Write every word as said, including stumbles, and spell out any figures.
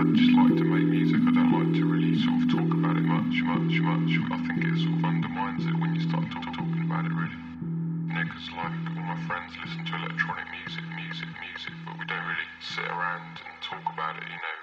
just like to make music. I don't like to really sort of talk about it much, much, much. I think it sort of undermines it when you start talk, talking about it, really. You know, because like all my friends listen to electronic music, music, music, but we don't really sit around and talk about it, you know.